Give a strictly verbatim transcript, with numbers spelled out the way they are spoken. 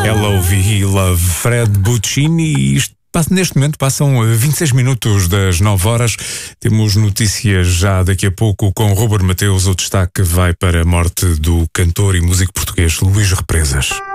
Hello, V Love, Fred Buccini. E isto passa, neste momento passam vinte e seis minutos das nove horas. Temos notícias já daqui a pouco com Ruben Mateus. O destaque vai para a morte do cantor e músico português Luís Represas.